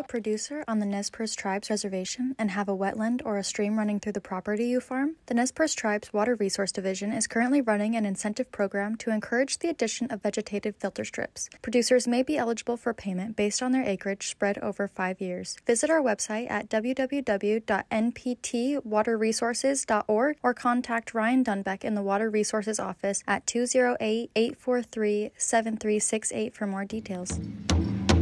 producer on the Nez Perce Tribes Reservation and have a wetland or a stream running through the property you farm? The Nez Perce Tribes Water Resource Division is currently running an incentive program to encourage the addition of vegetative filter strips. Producers may be eligible for payment based on their acreage spread over 5 years. Visit our website at www.nptwaterresources.org or contact Ryan Dunbeck in the Water Resources Office at 208-843-7368 for more details.